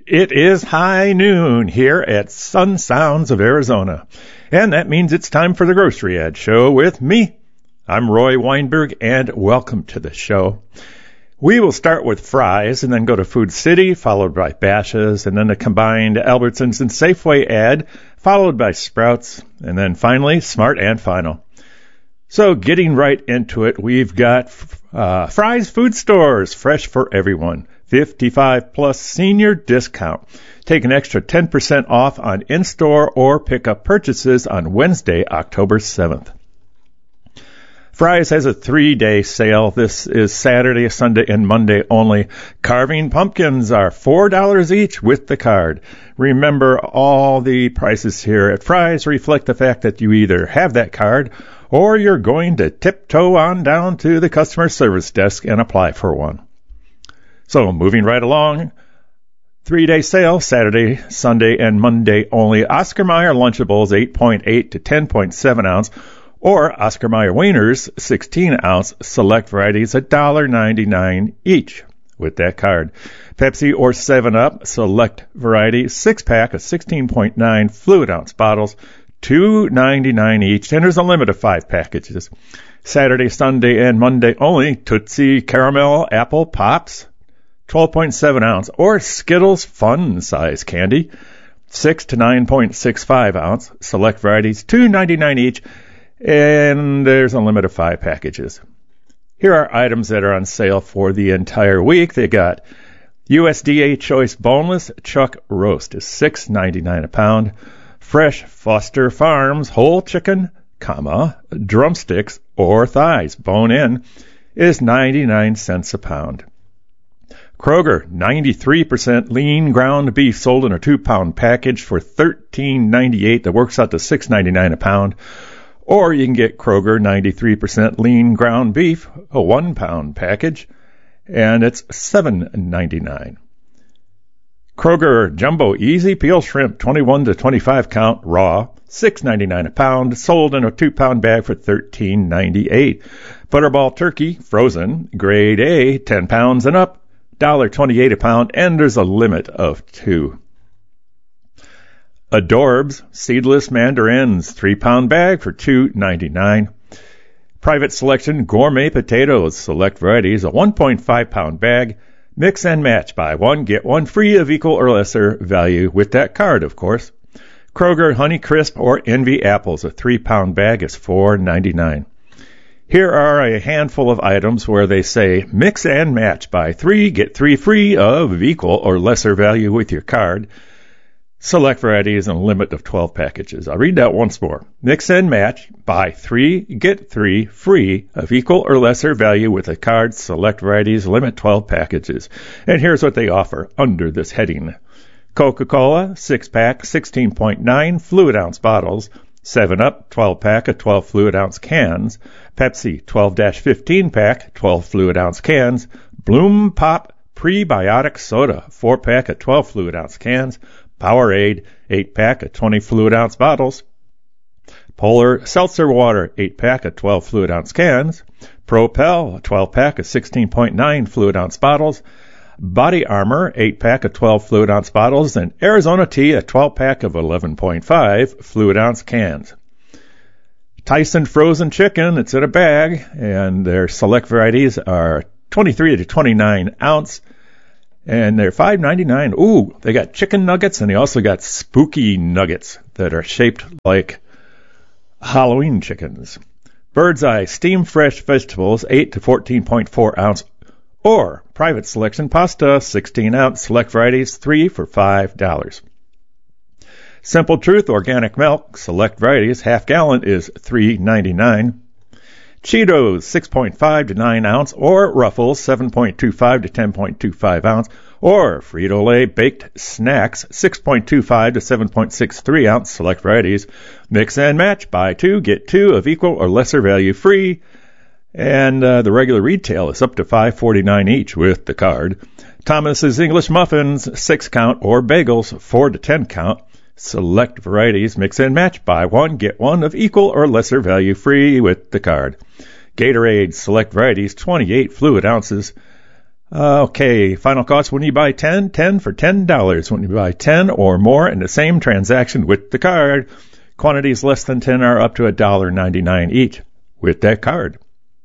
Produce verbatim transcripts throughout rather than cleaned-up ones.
It is high noon here at Sun Sounds of Arizona, and that means it's time for the Grocery Ad Show with me. I'm Roy Weinberg, and welcome to the show. We will start with Fry's and then go to Food City, followed by Bashas', and then a combined Albertsons and Safeway ad, followed by Sprouts, and then finally Smart and Final. So getting right into it, we've got uh, Fry's Food Stores, fresh for everyone. fifty-five plus senior discount. Take an extra ten percent off on in-store or pickup purchases on Wednesday, October seventh. Fry's has a three-day sale. This is Saturday, Sunday, and Monday only. Carving pumpkins are four dollars each with the card. Remember, all the prices here at Fry's reflect the fact that you either have that card or you're going to tiptoe on down to the customer service desk and apply for one. So moving right along, three-day sale, Saturday, Sunday, and Monday only. Oscar Mayer Lunchables, eight point eight to ten point seven ounce, or Oscar Mayer Wieners, sixteen ounce, select varieties, one dollar and ninety-nine cents each with that card. Pepsi or seven up, select varieties, six-pack of sixteen point nine fluid ounce bottles, two dollars and ninety-nine cents each, and there's a limit of five packages. Saturday, Sunday, and Monday only, Tootsie Caramel Apple Pops, twelve point seven ounce, or Skittles Fun Size Candy, six to nine point six five ounce, select varieties, two dollars and ninety-nine cents each, and there's a limit of five packages. Here are items that are on sale for the entire week. They got U S D A Choice Boneless Chuck Roast is six dollars and ninety-nine cents a pound. Fresh Foster Farms Whole Chicken, comma, drumsticks or thighs, bone in, is ninety-nine cents a pound. Kroger, ninety-three percent lean ground beef sold in a two-pound package for thirteen ninety-eight. That works out to six dollars and ninety-nine cents a pound. Or you can get Kroger ninety-three percent lean ground beef, a one-pound package, and it's seven dollars and ninety-nine cents. Kroger Jumbo Easy Peel Shrimp, twenty-one to twenty-five count, raw, six dollars and ninety-nine cents a pound, sold in a two-pound bag for thirteen ninety-eight. Butterball Turkey, frozen, grade A, ten pounds and up, one dollar and twenty-eight cents a pound, and there's a limit of two. Adorbs Seedless Mandarins, three-pound bag for two dollars and ninety-nine cents. Private Selection Gourmet Potatoes, select varieties, a one point five pound bag. Mix and match, buy one, get one free of equal or lesser value with that card, of course. Kroger Honey Crisp or Envy Apples, a three-pound bag is four dollars and ninety-nine cents. Here are a handful of items where they say mix and match, buy three, get three free of equal or lesser value with your card. Select varieties and a limit of twelve packages. I'll read that once more. Mix and match, buy three, get three free of equal or lesser value with a card. Select varieties, limit twelve packages. And here's what they offer under this heading. Coca-Cola, six-pack, sixteen point nine fluid ounce bottles. seven up, twelve-pack of twelve fluid ounce cans. Pepsi, twelve to fifteen pack, twelve fluid ounce cans. Bloom Pop Prebiotic Soda, four-pack of twelve fluid ounce cans. Powerade, eight-pack of twenty fluid ounce bottles. Polar Seltzer Water, eight-pack of twelve fluid ounce cans. Propel, twelve-pack of sixteen point nine fluid ounce bottles. Body Armor, eight-pack of twelve fluid ounce bottles. And Arizona Tea, a twelve-pack of eleven point five fluid ounce cans. Tyson Frozen Chicken, it's in a bag, and their select varieties are twenty-three to twenty-nine ounce. And they're five dollars and ninety-nine cents. Ooh, they got chicken nuggets, and they also got spooky nuggets that are shaped like Halloween chickens. Bird's Eye Steam Fresh Vegetables, eight to fourteen point four ounce. Or Private Selection Pasta, sixteen ounce. Select varieties, three for five dollars. Simple Truth Organic Milk, select varieties, half gallon is three dollars and ninety-nine cents. Cheetos, six point five to nine ounce, or Ruffles, seven point two five to ten point two five ounce, or Frito-Lay Baked Snacks, six point two five to seven point six three ounce, select varieties. Mix and match, buy two, get two of equal or lesser value free, and uh, the regular retail is up to five dollars and forty-nine cents each with the card. Thomas's English Muffins, six count, or Bagels, four to ten count. Select varieties, mix and match, buy one, get one of equal or lesser value free with the card. Gatorade, select varieties, twenty-eight fluid ounces. Uh, okay, final cost when you buy ten, ten for ten dollars. When you buy ten or more in the same transaction with the card, quantities less than ten are up to one dollar ninety-nine each with that card.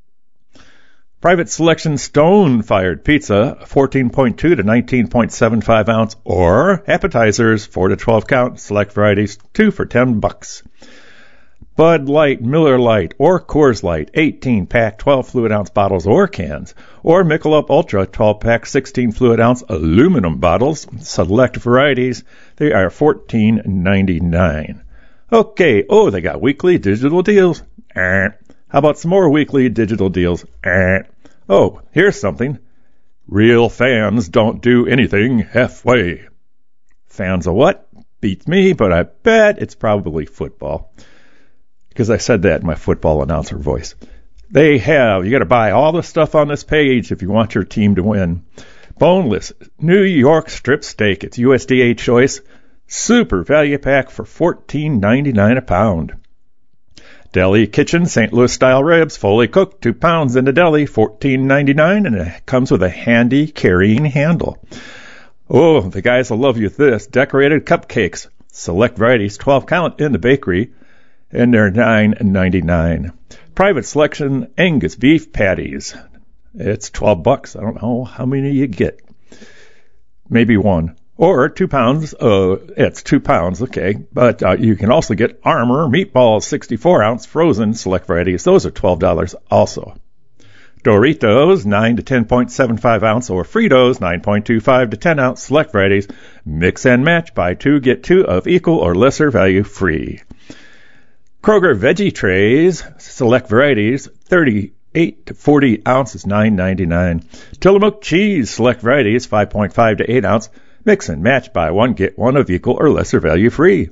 Private Selection Stone-Fired Pizza, fourteen point two to nineteen point seven five ounce, or appetizers, four to twelve count, select varieties, two for ten bucks. Bud Light, Miller Lite, or Coors Light, eighteen pack, twelve fluid ounce bottles or cans, or Michelob Ultra, twelve pack, sixteen fluid ounce aluminum bottles, select varieties, they are fourteen ninety-nine. Okay, oh, they got weekly digital deals. Eh. How about some more weekly digital deals? Eh. Oh, here's something. Real fans don't do anything halfway. Fans of what? Beats me, but I bet it's probably football. Because I said that in my football announcer voice. They have, you got to buy all the stuff on this page if you want your team to win. Boneless New York strip steak. It's U S D A choice. Super value pack for fourteen ninety-nine a pound. Deli Kitchen Saint Louis style ribs, fully cooked, two pounds in the deli, fourteen ninety-nine, and it comes with a handy carrying handle. Oh, the guys will love you with this. Decorated cupcakes, select varieties, twelve count in the bakery, and they're nine ninety-nine. Private Selection Angus beef patties. It's twelve bucks. I don't know how many you get. Maybe one. Or two pounds. Uh, it's two pounds, okay. But uh, you can also get Armour meatballs, sixty-four ounce frozen select varieties. Those are twelve dollars also. Doritos, nine to ten point seven five ounce, or Fritos, nine point two five to ten ounce select varieties. Mix and match. Buy two, get two of equal or lesser value free. Kroger veggie trays, select varieties, thirty-eight to forty ounces, nine ninety-nine. Tillamook cheese, select varieties, five point five to eight ounce. Mix and match, buy one, get one of equal or lesser value free.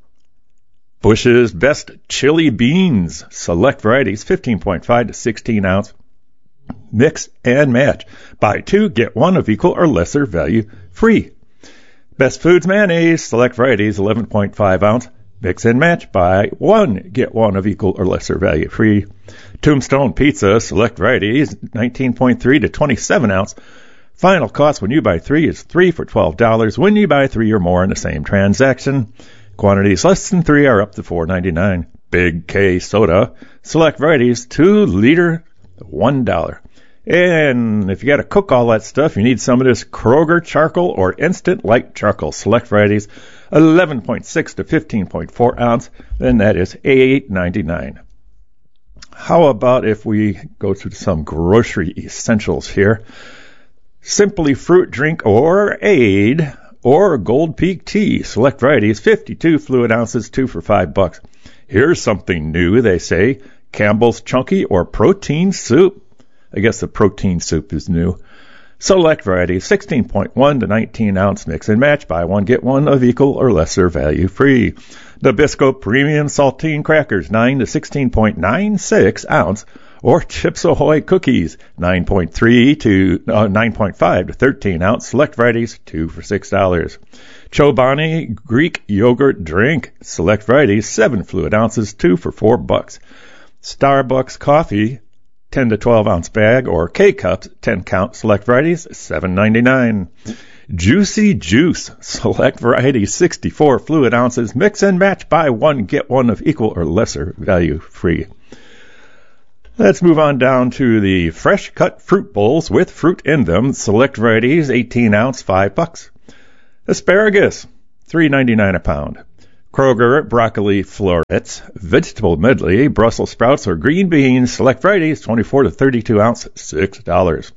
Bush's Best Chili Beans, select varieties, fifteen point five to sixteen ounce. Mix and match, buy two, get one of equal or lesser value free. Best Foods Mayonnaise, select varieties, eleven point five ounce. Mix and match, buy one, get one of equal or lesser value free. Tombstone Pizza, select varieties, nineteen point three to twenty-seven ounce. Final cost when you buy three is three for twelve dollars. When you buy three or more in the same transaction, quantities less than three are up to four ninety-nine. Big K Soda, select varieties, two liter, one dollar. And if you got to cook all that stuff, you need some of this Kroger charcoal or instant light charcoal. Select varieties, eleven point six to fifteen point four ounce. Then that is eight ninety-nine. How about if we go to some grocery essentials here? Simply Fruit Drink or Aid or Gold Peak Tea. Select varieties, fifty-two fluid ounces, two for five bucks. Here's something new, they say. Campbell's Chunky or Protein Soup. I guess the protein soup is new. Select varieties, sixteen point one to nineteen ounce. Mix and match. Buy one, get one of equal or lesser value free. Nabisco Premium Saltine Crackers, nine to sixteen point nine six ounce. Or Chips Ahoy Cookies, nine point three to uh, nine point five to thirteen ounce. Select varieties, two for six dollars. Chobani Greek Yogurt Drink. Select varieties, seven fluid ounces, two for four bucks. Starbucks Coffee, ten to twelve ounce bag, or K-Cups, ten count. Select varieties, seven ninety-nine. Juicy Juice, select varieties, sixty-four fluid ounces. Mix and match, buy one, get one of equal or lesser value free. Let's move on down to the fresh cut fruit bowls with fruit in them. Select varieties, eighteen ounce, five bucks. Asparagus, three ninety-nine a pound. Kroger broccoli florets, vegetable medley, Brussels sprouts or green beans. Select varieties, twenty-four to thirty-two ounce, six dollars.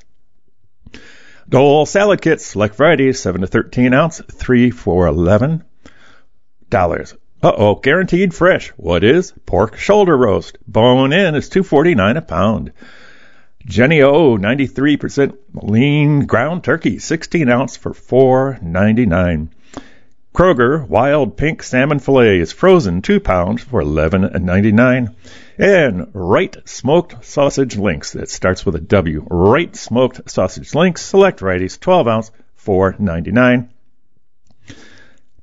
Dole salad kits, select varieties, seven to thirteen ounce, three for eleven dollars. Uh-oh, guaranteed fresh. What is? Pork shoulder roast. Bone in is two forty-nine a pound. Jennie-O, ninety-three percent lean ground turkey, sixteen ounce for four ninety-nine. Kroger wild pink salmon fillet is frozen, two pounds for eleven ninety-nine. And Wright smoked sausage links. That starts with a W. Wright smoked sausage links. Select varieties, twelve ounce, four ninety-nine.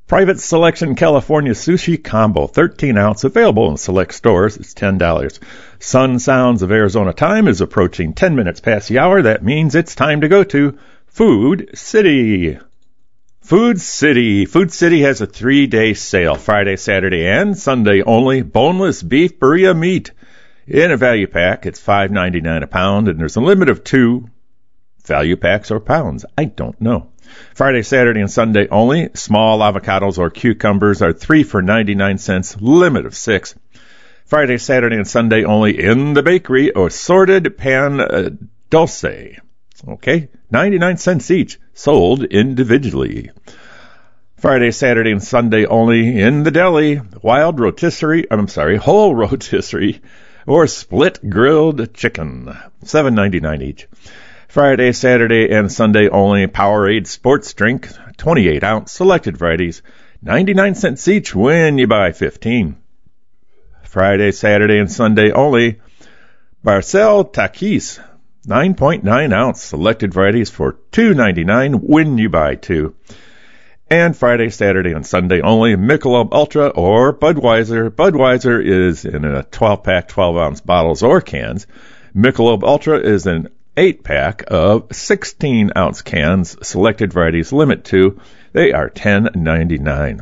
Private Selection California Sushi Combo, thirteen ounce, available in select stores. It's ten dollars. Sun Sounds of Arizona time is approaching ten minutes past the hour. That means it's time to go to Food City. Food City. Food City has a three-day sale, Friday, Saturday, and Sunday only. Boneless beef burrito meat in a value pack. It's five ninety-nine a pound, and there's a limit of two value packs or pounds. I don't know. Friday, Saturday, and Sunday only. Small avocados or cucumbers are three for ninety-nine cents, limit of six. Friday, Saturday, and Sunday only in the bakery. Assorted pan uh, dulce. Okay, ninety-nine cents each, sold individually. Friday, Saturday, and Sunday only in the deli. Wild rotisserie, I'm sorry, whole rotisserie or split grilled chicken, seven ninety-nine each. Friday, Saturday, and Sunday only Powerade sports drink, twenty-eight ounce, selected varieties, ninety-nine cents each when you buy fifteen. Friday, Saturday, and Sunday only Barcel Takis, nine point nine ounce, selected varieties for two ninety-nine when you buy two. And Friday, Saturday, and Sunday only Michelob Ultra or Budweiser. Budweiser is in a twelve pack, twelve ounce bottles or cans. Michelob Ultra is an eight pack of sixteen ounce cans, selected varieties, limit two. They are ten ninety-nine.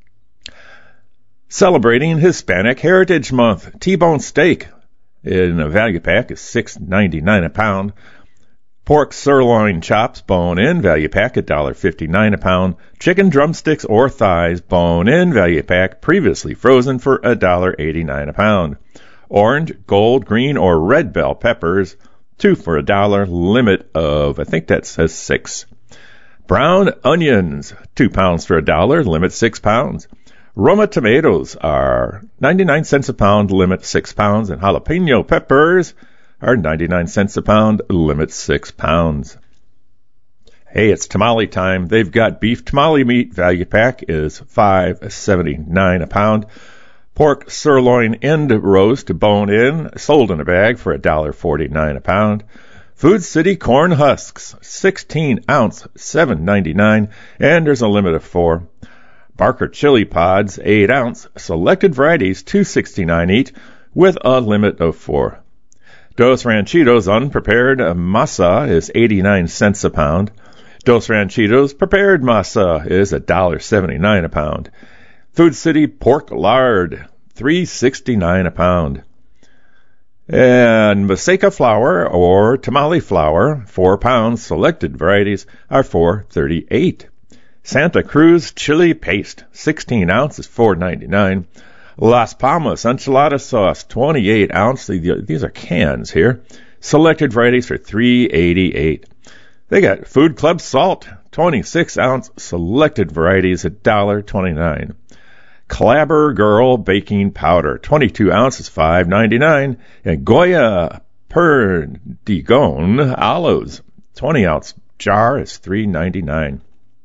Celebrating Hispanic Heritage Month, T-bone steak in a value pack is six ninety-nine a pound. Pork sirloin chops, bone in, value pack one dollar fifty-nine a pound. Chicken drumsticks or thighs, bone in, value pack, previously frozen for one dollar eighty-nine a pound. Orange, gold, green, or red bell peppers, two for a dollar, limit of, I think that says six. Brown onions, two pounds for a dollar, limit six pounds. Roma tomatoes are ninety-nine cents a pound, limit six pounds. And jalapeno peppers are ninety-nine cents a pound, limit six pounds. Hey, it's tamale time. They've got beef tamale meat, value pack is five seventy-nine a pound. Pork sirloin end roast, bone in, sold in a bag for one dollar forty-nine a pound. Food City corn husks, sixteen ounce, seven ninety-nine, and there's a limit of four. Barker chili pods, eight ounce, selected varieties, two sixty-nine each, with a limit of four. Dos Ranchitos unprepared masa is eighty-nine cents a pound. Dos Ranchitos prepared masa is one dollar seventy-nine a pound. Food City pork lard, three sixty-nine a pound. And Maseca flour or tamale flour, four pounds, selected varieties are four thirty-eight. Santa Cruz chili paste, sixteen ounces, four ninety-nine. Las Palmas enchilada sauce, twenty-eight ounce. These are cans here. Selected varieties for three eighty-eight. They got Food Club salt, twenty-six ounce, selected varieties, one dollar twenty-nine. Clabber Girl baking powder, twenty-two ounces, five ninety-nine. And Goya Perdigon olives, twenty ounce jar is three ninety-nine.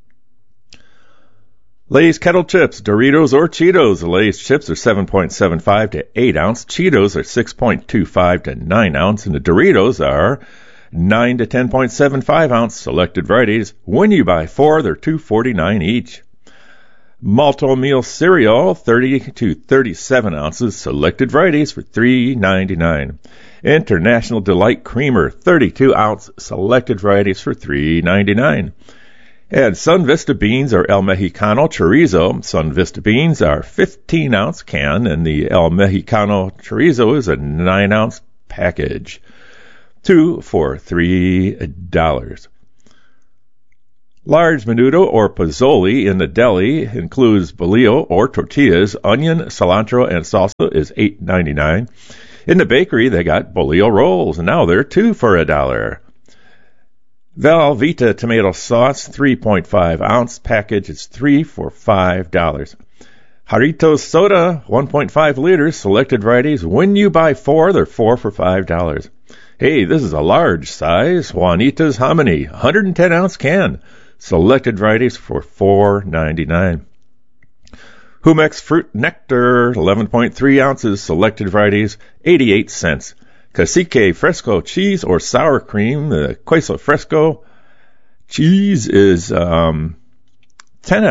Lay's kettle chips, Doritos or Cheetos. Lay's chips are seven point seven five to eight ounce. Cheetos are six point two five to nine ounce. And the Doritos are nine to ten point seven five ounce. Selected varieties. When you buy four, they're two forty-nine each. Malto meal cereal, thirty to thirty-seven ounces. Selected varieties for three ninety-nine. International Delight Creamer, thirty-two ounce. Selected varieties for three ninety-nine. And Sun Vista beans are El Mexicano chorizo. Sun Vista beans are fifteen ounce can, and the El Mexicano chorizo is a nine ounce package. Two for three dollars. Large menudo or pozole in the deli includes bolillo or tortillas, onion, cilantro, and salsa is eight ninety-nine. In the bakery, they got bolillo rolls, and now they're two for a dollar. Velveeta tomato sauce, three point five ounce package. It's three for five dollars. Jarritos soda, one point five liters, selected varieties. When you buy four, they're four for five dollars. Hey, this is a large size. Juanita's hominy, one hundred ten ounce can. Selected varieties for four ninety-nine. Humex fruit nectar, eleven point three ounces. Selected varieties, eighty-eight cents. Cacique Fresco cheese or sour cream, the Queso Fresco cheese is um, ten ounce.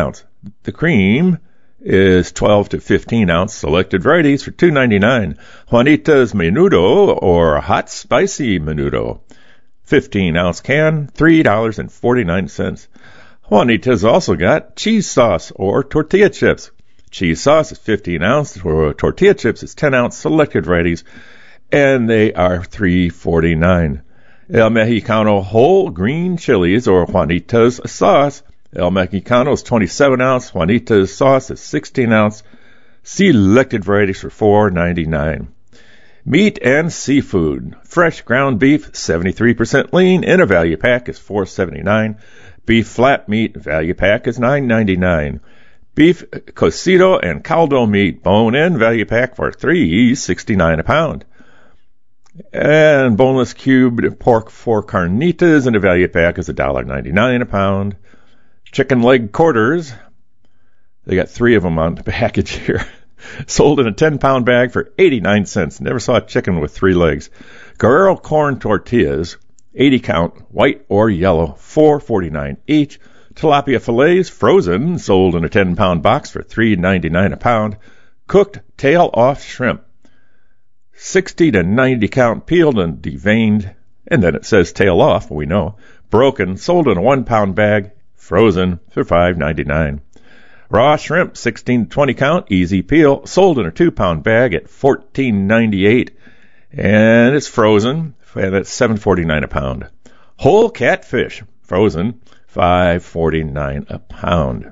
The cream is twelve to fifteen ounce selected varieties for two ninety-nine. Juanita's Menudo or hot spicy menudo, fifteen ounce can, three dollars and forty-nine cents. Juanita's also got cheese sauce or tortilla chips. Cheese sauce is fifteen ounce, or tortilla chips is ten ounce selected varieties, and they are three forty-nine. El Mexicano whole green chilies or Juanita's sauce. El Mexicano's twenty-seven ounce, Juanita's sauce is sixteen ounce, selected varieties for four ninety-nine. Meat and seafood. Fresh ground beef, seventy-three percent lean, in a value pack is four seventy-nine. Beef flat meat, value pack is nine ninety-nine. Beef cocido and caldo meat, bone-in, value pack for three sixty-nine a pound. And boneless cubed pork for carnitas, in a value pack is one ninety-nine a pound. Chicken leg quarters, they got three of them on the package here, sold in a ten pound bag for eighty-nine cents. Never saw a chicken with three legs. Guerrero corn tortillas, eighty count, white or yellow, four forty-nine each. Tilapia fillets, frozen, sold in a ten pound box for three ninety-nine a pound. Cooked tail off shrimp, sixty to ninety count, peeled and deveined, and then it says tail off, we know. Broken, sold in a one pound bag, frozen for five ninety-nine. Raw shrimp, sixteen to twenty count, easy peel, sold in a two pound bag at fourteen ninety-eight, and it's frozen, and it's seven forty-nine a pound. Whole catfish, frozen, five forty-nine a pound.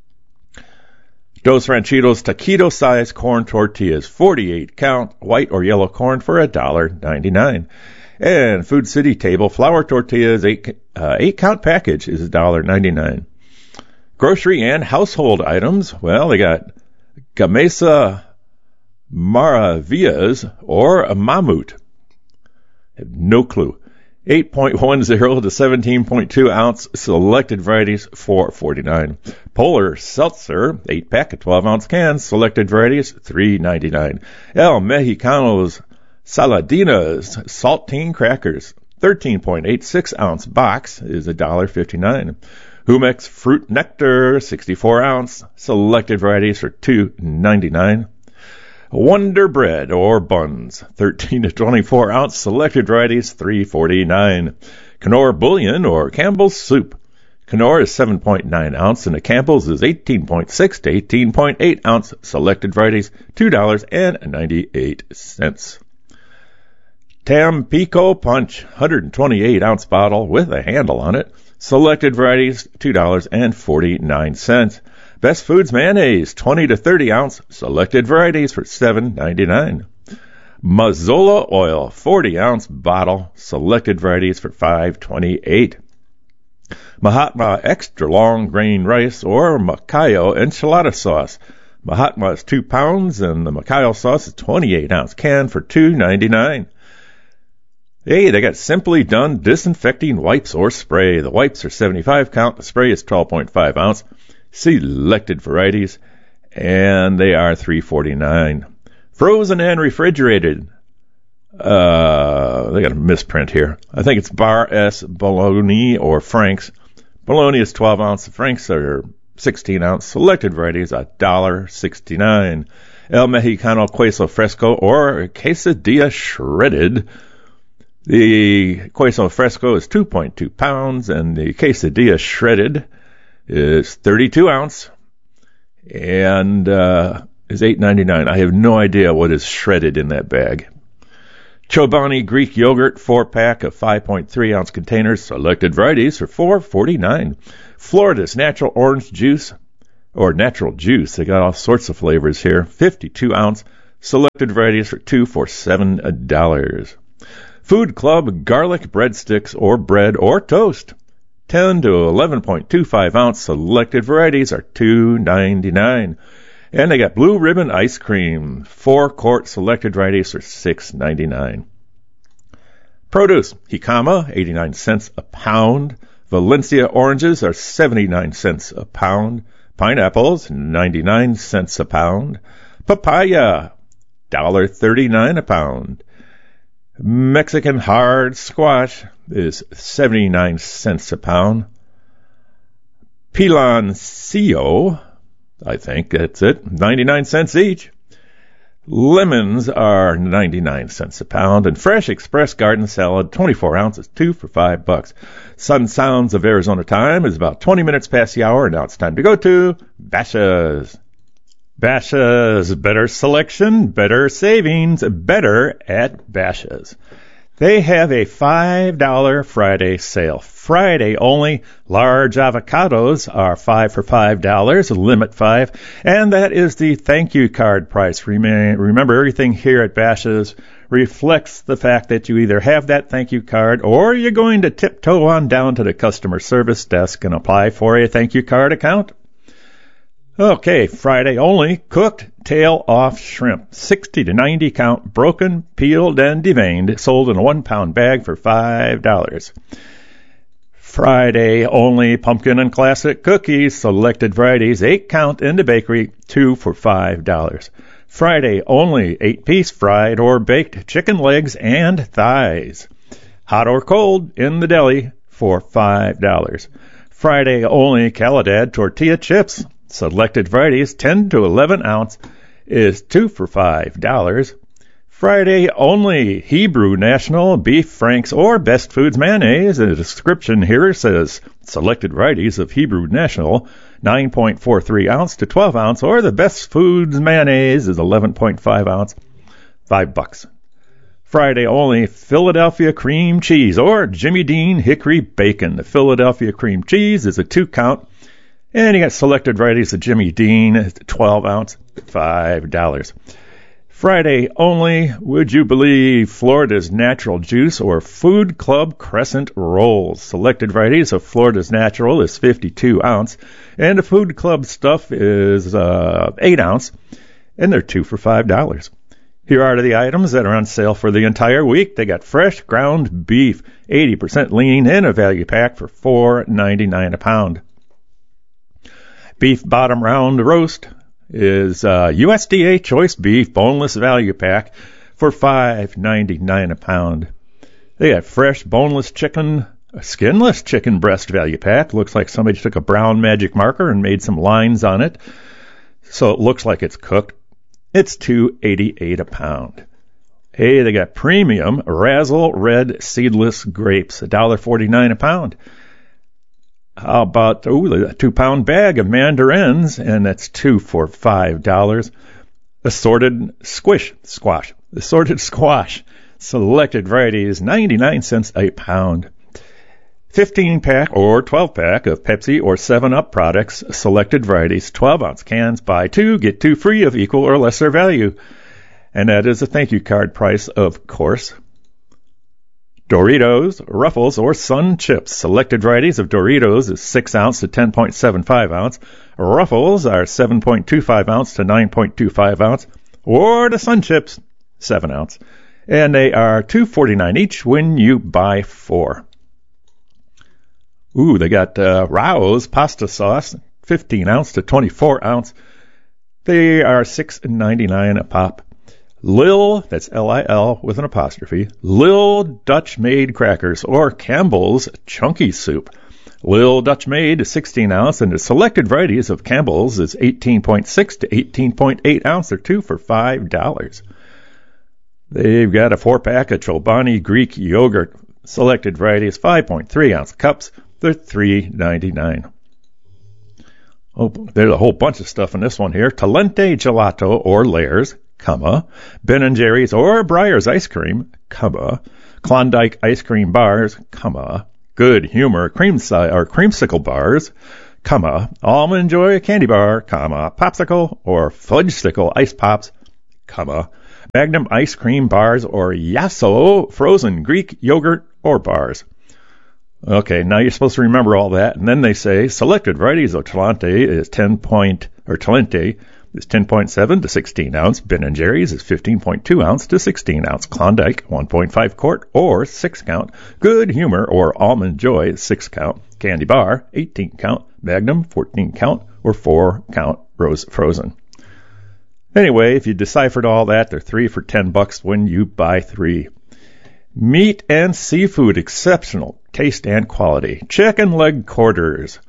Dos Ranchitos taquito size corn tortillas, forty-eight count, white or yellow corn for one ninety-nine. And Food City table flour tortillas, eight, uh, eight count package is one ninety-nine. Grocery and household items, well, they got Gamesa Maravillas or a Mamut. I have no clue. eight point one zero to seventeen point two ounce selected varieties, four forty-nine. Polar Seltzer, eight pack of twelve ounce cans, selected varieties, three ninety-nine. El Mexicanos Saladinas saltine crackers, thirteen point eight six ounce box is one fifty-nine. Humex fruit nectar, sixty-four ounce, selected varieties for two ninety-nine. Wonder Bread or buns, thirteen to twenty-four ounce, selected varieties, three forty-nine. Knorr Bouillon or Campbell's soup. Knorr is seven point nine ounce and the Campbell's is eighteen point six to eighteen point eight ounce, selected varieties, two ninety-eight. Tampico Punch, one twenty-eight ounce bottle with a handle on it, selected varieties, two forty-nine. Best Foods mayonnaise, twenty to thirty ounce, selected varieties for seven ninety-nine. Mazola oil, forty ounce bottle, selected varieties for five twenty-eight. Mahatma extra long grain rice or Macayo enchilada sauce. Mahatma is two pounds and the Macayo sauce is twenty-eight ounce can for two ninety-nine. Hey, they got Simply Done disinfecting wipes or spray. The wipes are seventy-five count. The spray is twelve point five ounce. Selected varieties, and they are three forty-nine. Frozen and refrigerated. Uh, they got a misprint here. I think it's Bar S Bologna or Frank's. Bologna is twelve ounce. Frank's are sixteen ounce. Selected varieties, one sixty-nine. El Mexicano Queso Fresco or Quesadilla Shredded. The Queso Fresco is two point two pounds, and the Quesadilla Shredded is thirty-two ounce, and uh, is eight ninety-nine. I have no idea what is shredded in that bag. Chobani Greek yogurt, four pack of five point three ounce containers, selected varieties for four forty-nine. Florida's natural orange juice, or natural juice, they got all sorts of flavors here, fifty-two ounce, selected varieties for two for seven dollars. Food Club garlic breadsticks or bread or toast, ten to eleven point two five ounce, selected varieties are two ninety-nine. And they got Blue Ribbon ice cream, four quart, selected varieties are six ninety-nine. Produce, Jicama, eighty-nine cents a pound. Valencia oranges are seventy-nine cents a pound. Pineapples, ninety-nine cents a pound. Papaya, one thirty-nine a pound. Mexican hard squash is seventy-nine cents a pound. Piloncillo, I think that's it. ninety-nine cents each. Lemons are ninety-nine cents a pound, and fresh express garden salad, twenty-four ounces, two for five bucks. Sun Sounds of Arizona time is about twenty minutes past the hour, and now it's time to go to Bashas'. Bashas', better selection, better savings, better at Bashas'. They have a five dollars Friday sale. Friday only. Large avocados are five for five dollars, limit five. And that is the thank you card price. Remember, everything here at Bashas' reflects the fact that you either have that thank you card or you're going to tiptoe on down to the customer service desk and apply for a thank you card account. Okay, Friday only, cooked tail-off shrimp, sixty to ninety count, broken, peeled, and deveined, sold in a one-pound bag for five dollars. Friday only, pumpkin and classic cookies, selected varieties, eight count in the bakery, two for five dollars. Friday only, eight-piece fried or baked chicken legs and thighs, hot or cold, in the deli for five dollars. Friday only, Caladad tortilla chips, selected varieties, ten to eleven ounce, is two for five dollars. Friday only, Hebrew National Beef Franks or Best Foods mayonnaise. The description here says selected varieties of Hebrew National, nine point four three ounce to twelve ounce, or the Best Foods mayonnaise is eleven point five ounce, five bucks. Friday only, Philadelphia cream cheese or Jimmy Dean hickory bacon. The Philadelphia cream cheese is a two count. And you got selected varieties of Jimmy Dean, twelve ounce, five dollars. Friday only, would you believe, Florida's Natural Juice or Food Club Crescent Rolls. Selected varieties of Florida's Natural is fifty-two ounce, and the Food Club stuff is uh, eight ounce, and they're two for five dollars. Here are the items that are on sale for the entire week. They got fresh ground beef, eighty percent lean, in a value pack for four ninety-nine a pound. Beef bottom round roast is uh, U S D A choice beef boneless value pack for five ninety-nine a pound. They got fresh boneless chicken, a skinless chicken breast value pack. Looks like somebody took a brown magic marker and made some lines on it, so it looks like it's cooked. It's two eighty-eight a pound. Hey, they got premium Razzle red seedless grapes, one dollar forty-nine a pound. How about ooh, a two-pound bag of mandarins, and that's two for five dollars. Assorted squish squash, assorted squash, selected varieties, ninety-nine cents a pound. fifteen-pack or twelve-pack of Pepsi or seven up products, selected varieties, twelve ounce cans, buy two, get two free of equal or lesser value. And that is a thank you card price, of course. Doritos, Ruffles, or Sun Chips. Selected varieties of Doritos is six ounce to ten point seven five ounce. Ruffles are seven point two five ounce to nine point two five ounce. Or the Sun Chips, seven ounce. And they are two forty-nine each when you buy four. Ooh, they got uh, Rao's pasta sauce, fifteen ounce to twenty-four ounce. They are six ninety-nine a pop. Lil, that's L I L with an apostrophe, Lil Dutch Made crackers or Campbell's Chunky Soup. Lil Dutch Made is sixteen ounce, and the selected varieties of Campbell's is eighteen point six to eighteen point eight ounce, or two for five dollars. They've got a four-pack of Chobani Greek yogurt. Selected varieties, five point three ounce cups. They're three ninety-nine. Oh, there's a whole bunch of stuff in this one here. Talente Gelato or Layers, comma, Ben and Jerry's or Breyers ice cream, comma, Klondike ice cream bars, comma, Good Humor cream si- or creamsicle bars, comma, Almond Joy candy bar, comma, Popsicle or Fudgesicle ice pops, comma, Magnum ice cream bars or Yasso frozen Greek yogurt or bars. Okay, now you're supposed to remember all that, and then they say selected varieties of Talente is ten point or Talente is ten point seven to sixteen ounce. Ben and Jerry's is fifteen point two ounce to sixteen ounce. Klondike one point five quart or six count. Good Humor or Almond Joy six count. Candy Bar eighteen count. Magnum fourteen count or four count rose frozen. Anyway, if you deciphered all that, they're three for ten bucks when you buy three. Meat and seafood, exceptional taste and quality. Chicken leg quarters.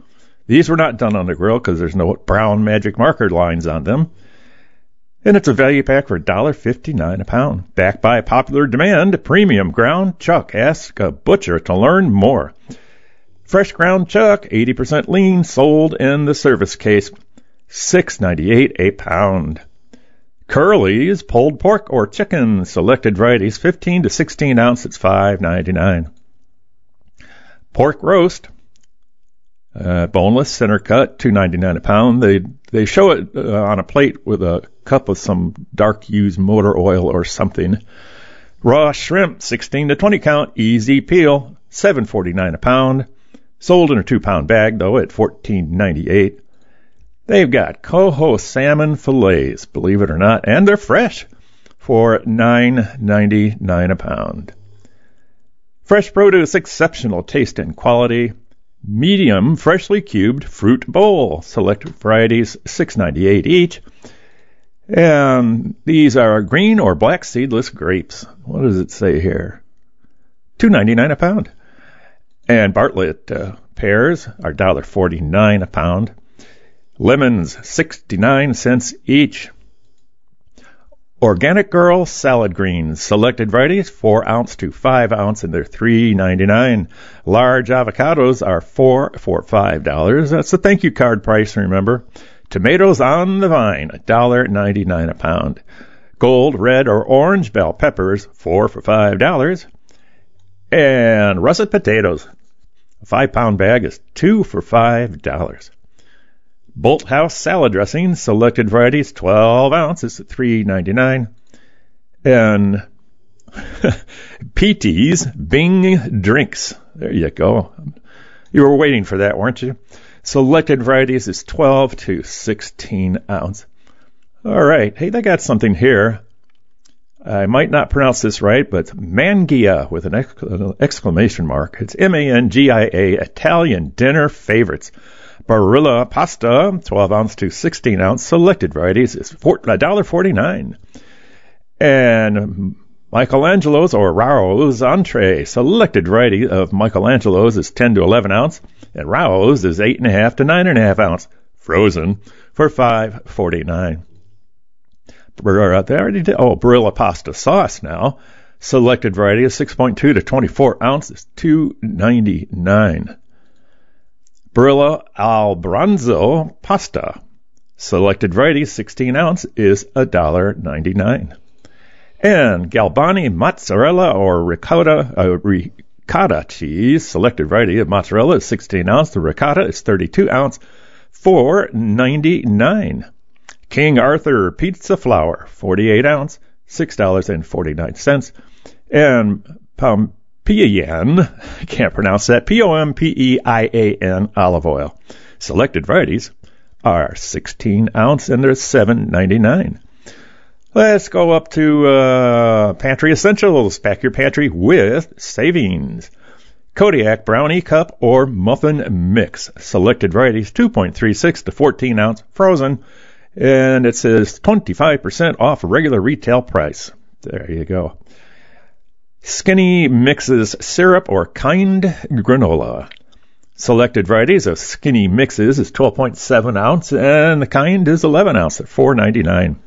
These were not done on the grill because there's no brown magic marker lines on them. And it's a value pack for one dollar fifty-nine a pound. Backed by popular demand, premium ground chuck. Ask a butcher to learn more. Fresh ground chuck, eighty percent lean, sold in the service case. six ninety-eight a pound. Curly's pulled pork or chicken, selected varieties, fifteen to sixteen ounce, it's five ninety-nine. Pork roast, uh, boneless, center cut, two ninety-nine a pound. They they show it uh, on a plate with a cup of some dark used motor oil or something. Raw shrimp, sixteen to twenty count, easy peel, seven forty-nine a pound. Sold in a two pound bag though at fourteen ninety-eight. They've got coho salmon fillets, believe it or not, and they're fresh for nine ninety-nine a pound. Fresh produce, exceptional taste and quality. Medium, freshly cubed fruit bowl, selected varieties, six ninety-eight each. And these are green or black seedless grapes. What does it say here? two ninety-nine a pound. And Bartlett uh, pears are one dollar forty-nine a pound. Lemons, sixty-nine cents each. Organic Girl salad greens, selected varieties, four ounce to five ounce, and they're three ninety-nine. Large avocados are four for five dollars. That's the thank you card price, remember. Tomatoes on the vine, one dollar ninety-nine a pound. Gold, red, or orange bell peppers, four for five dollars. And russet potatoes, a five pound bag is two for five dollars. Bolthouse salad dressing, selected varieties, twelve ounces at three ninety-nine. And P T's Bing drinks. There you go. You were waiting for that, weren't you? Selected varieties is twelve to sixteen ounce. All right. Hey, they got something here. I might not pronounce this right, but Mangia with an exclamation mark. It's M A N G I A, Italian dinner favorites. Barilla pasta, twelve ounce to sixteen ounce, selected varieties is one dollar forty-nine. And Michelangelo's or Rao's entree, selected variety of Michelangelo's is ten to eleven ounce, and Rao's is eight and a half to nine and a half ounce, frozen for five forty-nine. They already did. Oh, Barilla pasta sauce now, selected variety is six point two to twenty-four ounce is two ninety-nine. Barilla Albranzo pasta, selected variety, sixteen ounce, is one dollar ninety-nine. And Galbani mozzarella or ricotta, uh, ricotta cheese, selected variety of mozzarella is sixteen ounce. The ricotta is thirty-two ounce, four ninety-nine. King Arthur pizza flour, forty-eight ounce, six dollars and forty-nine cents. And Pom Pian, I can't pronounce that, P O M P E I A N olive oil. Selected varieties are sixteen ounce and they're seven ninety-nine. Let's go up to uh, Pantry Essentials. Pack your pantry with savings. Kodiak brownie cup or muffin mix. Selected varieties two point three six to fourteen ounce, frozen. And it says twenty-five percent off regular retail price. There you go. Skinny Mixes syrup or kind granola. Selected varieties of Skinny Mixes is twelve point seven ounce and the kind is eleven ounce at four ninety-nine.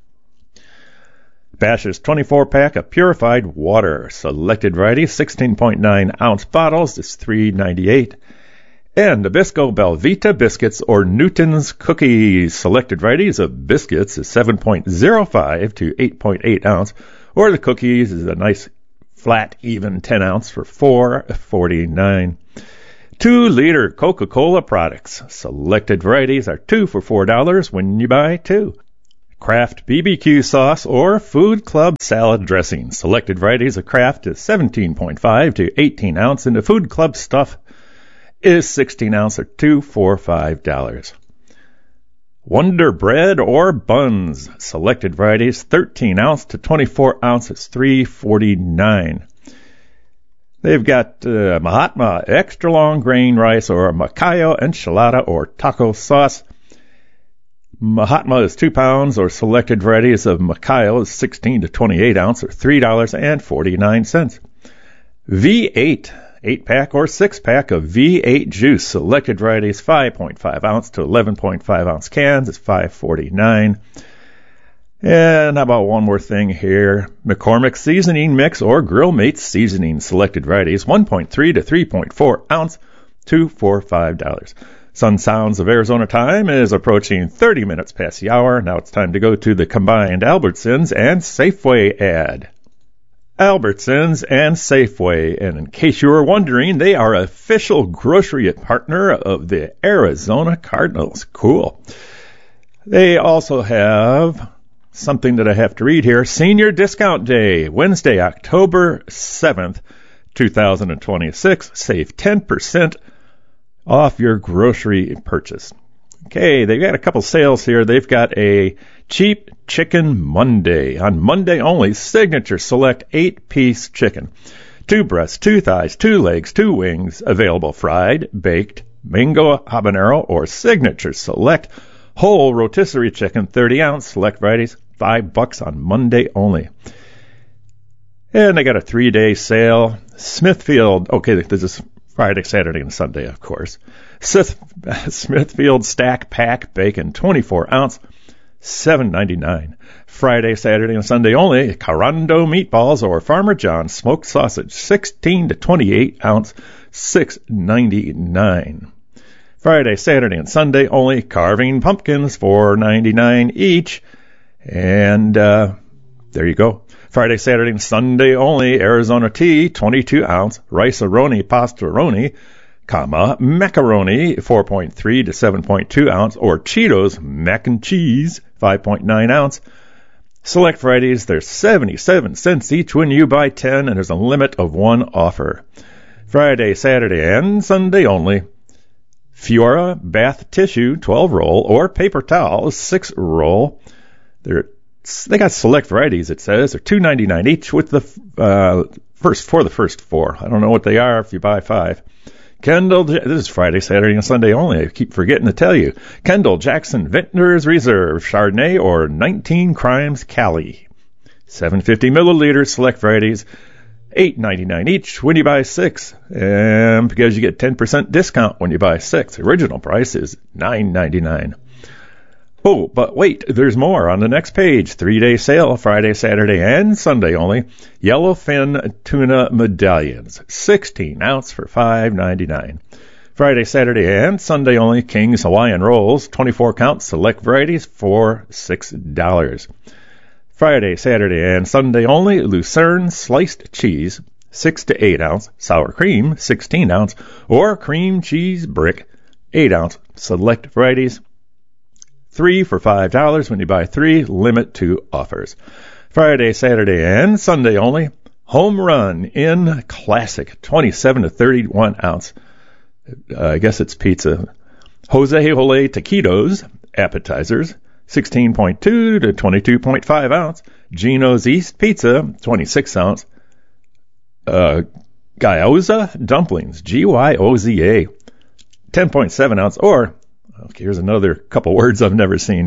Bash's twenty-four pack of purified water. Selected varieties sixteen point nine ounce bottles is three ninety-eight. And Nabisco Belvita biscuits or Newton's cookies. Selected varieties of biscuits is seven point oh five to eight point eight ounce, or the cookies is a nice flat, even ten ounce for four forty-nine. Two liter Coca-Cola products. Selected varieties are two for four dollars when you buy two. Kraft B B Q sauce or Food Club salad dressing. Selected varieties of Kraft is seventeen point five to eighteen ounce, and the Food Club stuff is sixteen ounce or two for five dollars. Wonder Bread or buns. Selected varieties thirteen ounce to twenty-four ounces, three forty-nine. They've got uh, Mahatma extra long grain rice or Macayo enchilada or taco sauce. Mahatma is two pounds or selected varieties of Macayo is sixteen to twenty-eight ounce or three dollars and forty-nine cents. V eight eight pack or six pack of V eight juice. Selected varieties, five point five ounce to eleven point five ounce cans. It's five forty-nine. And how about one more thing here? McCormick Seasoning Mix or Grill Mates Seasoning. Selected varieties, one point three to three point four ounce, two for five dollars. Sun Sounds of Arizona time is approaching thirty minutes past the hour. Now it's time to go to the combined Albertsons and Safeway ad. Albertsons and Safeway, and in case you were wondering, they are official grocery partner of the Arizona Cardinals. Cool. They also have something that I have to read here. Senior Discount Day, Wednesday, October seventh, two thousand twenty-six. Save ten percent off your grocery purchase. Okay, they've got a couple sales here. They've got a Cheap Chicken Monday. On Monday only, Signature Select eight-piece chicken. Two breasts, two thighs, two legs, two wings. Available fried, baked, mango habanero, or Signature Select whole rotisserie chicken, thirty ounce. Select varieties, five bucks on Monday only. And they got a three-day sale. Smithfield, okay, this is Friday, Saturday, and Sunday, of course. Smith, Smithfield Stack Pack Bacon, twenty-four ounce, seven ninety-nine. Friday, Saturday, and Sunday only. Carando Meatballs or Farmer John's Smoked Sausage, sixteen to twenty-eight ounce, six ninety-nine. Friday, Saturday, and Sunday only. Carving Pumpkins, four ninety-nine each. And uh, there you go. Friday, Saturday, and Sunday only. Arizona Tea, twenty-two ounce. Rice-A-Roni Pastaroni, comma, macaroni, four point three to seven point two ounce. Or Cheetos Mac and Cheese, five point nine ounce. Select varieties, they're seventy-seven cents each when you buy ten, and there's a limit of one offer. Friday, Saturday, and Sunday only. Fiora Bath Tissue, twelve roll, or paper towels, six roll. They're They got select varieties, it says. They're two ninety-nine each with the uh, first for the first four. I don't know what they are if you buy five. Kendall, this is Friday, Saturday, and Sunday only. I keep forgetting to tell you. Kendall Jackson Vintners Reserve Chardonnay or nineteen Crimes Cali. seven hundred fifty milliliters, select varieties, eight ninety-nine each when you buy six. And because you get ten percent discount when you buy six. The original price is nine ninety-nine. Oh, but wait, there's more on the next page. Three-day sale, Friday, Saturday, and Sunday only. Yellowfin Tuna Medallions, sixteen ounce for five ninety-nine. Friday, Saturday, and Sunday only. King's Hawaiian Rolls, twenty-four count, select varieties for six dollars. Friday, Saturday, and Sunday only. Lucerne Sliced Cheese, six to eight ounce. Sour Cream, sixteen ounce. Or Cream Cheese Brick, eight ounce. Select varieties, three for five dollars when you buy three, limit to offers. Friday, Saturday, and Sunday only. Home Run in Classic, twenty-seven to thirty-one ounce. Uh, I guess it's pizza. Jose Jole Taquitos, appetizers, sixteen point two to twenty-two point five ounce. Gino's East Pizza, twenty-six ounce. Uh, Gyoza Dumplings, G Y O Z A, ten point seven ounce. Or okay, here's another couple words I've never seen.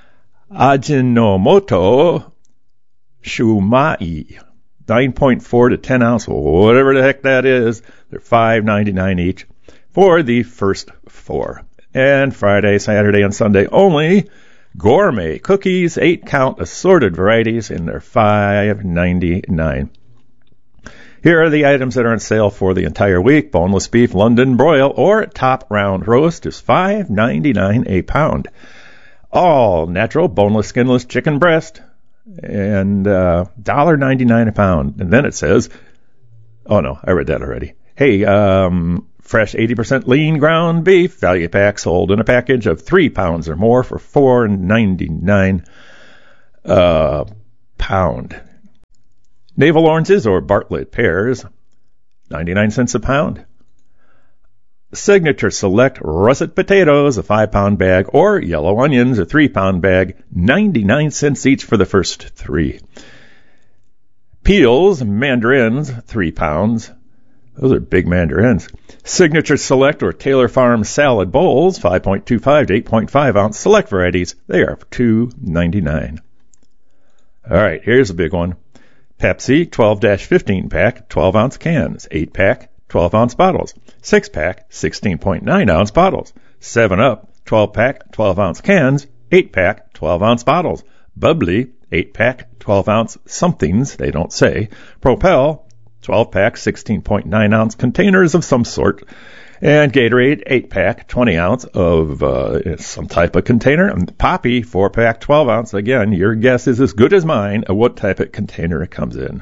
Ajinomoto Shumai, nine point four to ten ounce, whatever the heck that is. They're five ninety-nine each for the first four. And Friday, Saturday, and Sunday only. Gourmet Cookies, eight count assorted varieties, and they're five ninety-nine. Here are the items that are on sale for the entire week. Boneless beef London broil or top round roast is five ninety-nine a pound. All natural boneless skinless chicken breast and uh, one ninety-nine a pound. And then it says, oh no, I read that already. Hey, um, fresh eighty percent lean ground beef value pack sold in a package of three pounds or more for four ninety-nine a pound. Navel oranges or Bartlett pears, ninety-nine cents a pound. Signature Select russet potatoes, a five pound bag, or yellow onions, a three pound bag, ninety-nine cents each for the first three. Peels, mandarins, three pounds. Those are big mandarins. Signature Select or Taylor Farm salad bowls, five point two five to eight point five ounce. Select varieties, they are two ninety-nine. All right, here's a big one. Pepsi twelve to fifteen pack, twelve ounce cans, eight pack, twelve ounce bottles. Six pack, sixteen point nine ounce bottles. seven up, twelve pack, twelve ounce cans. eight pack, twelve ounce bottles. Bubbly, eight pack, twelve ounce somethings, they don't say. Propel, twelve pack, sixteen point nine ounce containers of some sort. And Gatorade, eight pack, twenty ounce of uh, some type of container. And Poppy, four pack, twelve ounce. Again, your guess is as good as mine of what type of container it comes in.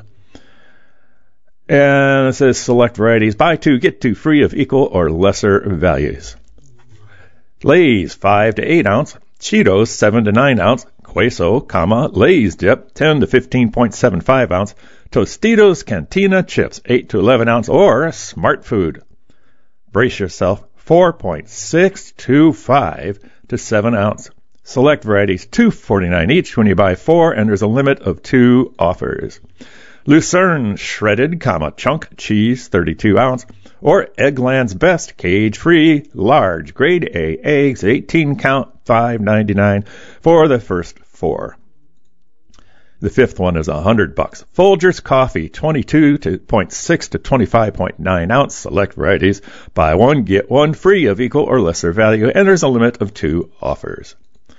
And it says select varieties. Buy two, get two free of equal or lesser values. Lay's, five to eight ounce. Cheetos, seven to nine ounce. Queso, comma, Lay's dip, ten to fifteen point seven five ounce. Tostitos Cantina chips, eight to eleven ounce. Or Smart Food. Brace yourself, four point six two five to seven ounce. Select varieties, two forty-nine each when you buy four, and there's a limit of two offers. Lucerne shredded, comma, chunk cheese, thirty-two ounce. Or Eggland's Best cage-free large grade A eggs, eighteen count, five ninety-nine for the first four. The fifth one is a hundred bucks. Folgers coffee, twenty-two point six to twenty-five point nine ounce. Select varieties. Buy one, get one free of equal or lesser value, and there's a limit of two offers.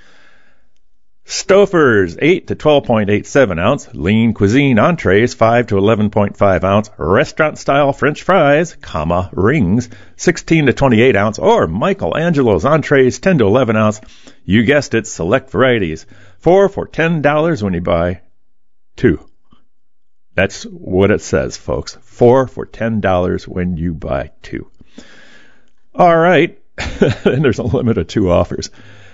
Stouffer's, eight to twelve point eight seven ounce. Lean Cuisine entrees, five to eleven point five ounce. Restaurant-style French fries, comma, rings, sixteen to twenty-eight ounce. Or Michelangelo's entrees, ten to eleven ounce. You guessed it, select varieties. Four for ten dollars when you buy two. That's what it says, folks. Four for ten dollars when you buy two. All right. And there's a limit of two offers.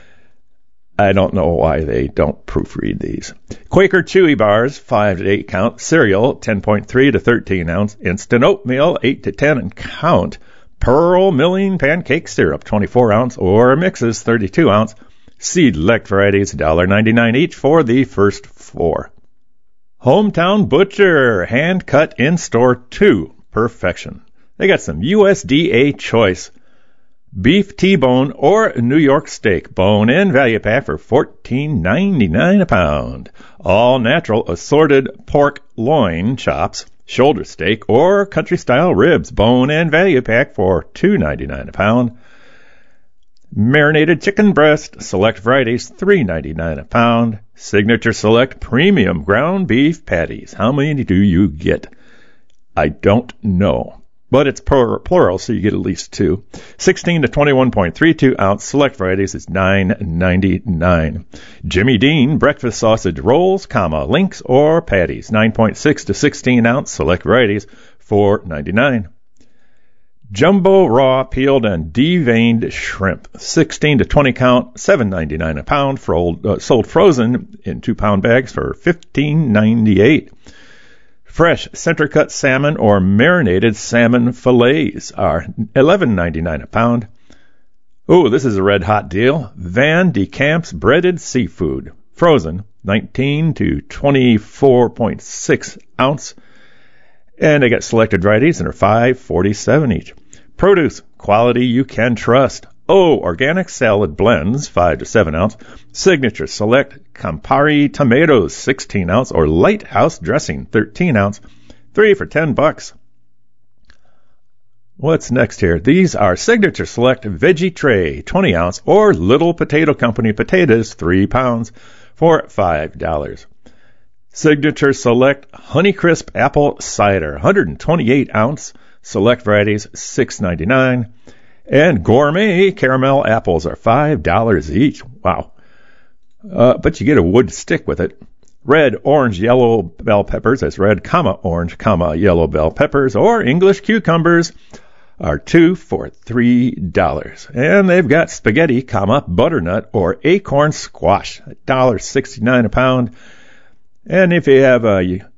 I don't know why they don't proofread these. Quaker Chewy Bars, five to eight count. Cereal, ten point three to thirteen ounce. Instant Oatmeal, eight to ten and count. Pearl Milling Pancake Syrup, twenty-four ounce. Or Mixes, thirty-two ounce. Select varieties, one ninety-nine each for the first four. Hometown Butcher, hand cut in store two. Perfection. They got some U S D A choice beef T-bone or New York steak bone in value pack for fourteen ninety-nine a pound. All natural assorted pork loin chops, shoulder steak or country style ribs bone in value pack for two ninety-nine a pound. Marinated chicken breast, select varieties, three ninety-nine a pound. Signature Select premium ground beef patties. How many do you get? I don't know. But it's plural, so you get at least two. sixteen to twenty-one point three two ounce select varieties is nine ninety-nine. Jimmy Dean breakfast sausage rolls, comma, links or patties, nine point six to sixteen ounce select varieties, four ninety-nine. Jumbo raw peeled and deveined shrimp, sixteen to twenty count, seven ninety-nine a pound, for old, uh, sold frozen in two pound bags for fifteen ninety-eight. Fresh center cut salmon or marinated salmon fillets are eleven ninety-nine a pound. Oh, this is a red hot deal. Van de Kamp's breaded seafood, frozen, nineteen to twenty-four point six ounce. And they got selected varieties and are five forty-seven each. Produce, quality you can trust. Oh, organic salad blends, five to seven ounce. Signature Select Campari tomatoes, sixteen ounce, or Lighthouse dressing, thirteen ounce. Three for ten bucks. What's next here? These are Signature Select Veggie Tray, twenty ounce, or Little Potato Company potatoes, three pounds, for five dollars. Signature Select Honeycrisp Apple Cider, one hundred twenty-eight ounce, select varieties, six ninety-nine. And Gourmet Caramel Apples are five dollars each. Wow. Uh, but you get a wood stick with it. Red, orange, yellow bell peppers, that's red, comma, orange, comma, yellow bell peppers, or English cucumbers are two for three dollars. And they've got spaghetti, comma, butternut, or acorn squash, one dollar sixty-nine a pound. And if you have a